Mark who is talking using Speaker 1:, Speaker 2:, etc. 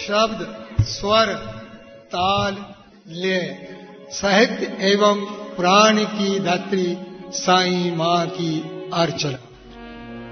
Speaker 1: शब्द, स्वर, ताल, लय, साहित्य एवं पुराण की धात्री साईं मां की अर्चना।